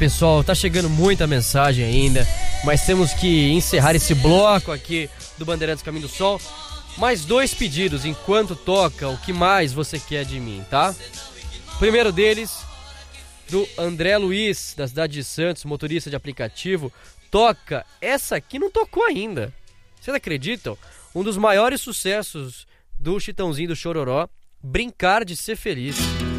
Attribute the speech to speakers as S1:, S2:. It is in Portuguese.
S1: pessoal, tá chegando muita mensagem ainda, mas temos que encerrar esse bloco aqui do Bandeirantes Caminho do Sol. Mais 2 pedidos enquanto toca O Que Mais Você Quer de Mim, tá? O primeiro deles, do André Luiz, da cidade de Santos, motorista de aplicativo. Toca, essa aqui não tocou ainda. Vocês acreditam? Um dos maiores sucessos do Chitãozinho do Chororó, Brincar de Ser Feliz.